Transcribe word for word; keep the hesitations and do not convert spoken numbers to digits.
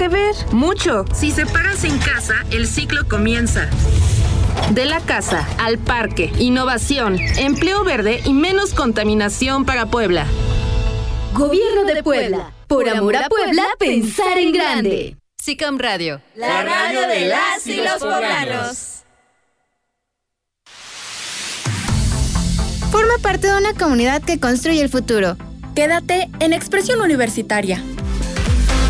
que ver? Mucho. Si se paras en casa, el ciclo comienza. De la casa al parque, innovación, empleo verde y menos contaminación para Puebla. Gobierno de Puebla. Por amor a Puebla, pensar en grande. S I C A M Radio. La radio de las y los poblanos. Forma parte de una comunidad que construye el futuro. Quédate en Expresión Universitaria.